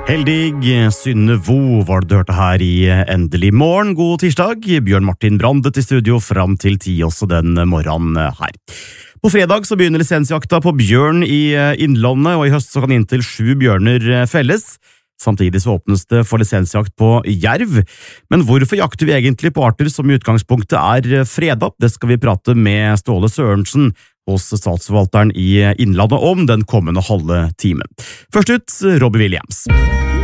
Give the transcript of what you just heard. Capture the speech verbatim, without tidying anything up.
Heldig, Synne Vo var det du hørte her i Endelig morgen. God tirsdag, Bjørn Martin Brandet i studio fram til ti også den morgenen her. På fredag så begynner lisensjakta på bjørn i Innlandet, og i høst så kan inntil sju bjørner felles. Samtidig så åpnes det for lisensjakt på jerv. Men hvorfor jakter vi egentlig på arter som i utgangspunktet er fredet? Det skal vi prate med Ståle Sørensen hos statsforvalteren i Innlandet om den kommende halve timen. Først ut, Robbie Williams.